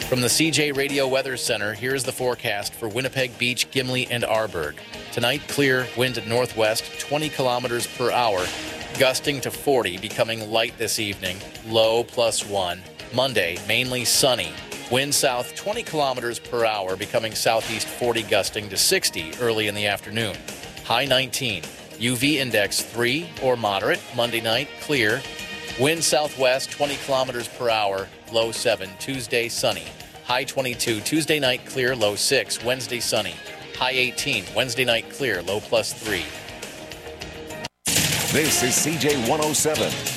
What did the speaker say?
From the CJ Radio Weather Center, here's the forecast for Winnipeg Beach, Gimli, and Arborg. Tonight, clear, wind at northwest, 20 kilometers per hour, gusting to 40, becoming light this evening, low +1. Monday, mainly sunny, wind south 20 kilometers per hour, becoming southeast 40, gusting to 60 early in the afternoon, high 19. UV index 3 or moderate. Monday night, clear, wind southwest 20 kilometers per hour, low 7. Tuesday, sunny, high 22. Tuesday night, clear, low 6. Wednesday, sunny, high 18. Wednesday night, clear, low +3. This is CJ 107.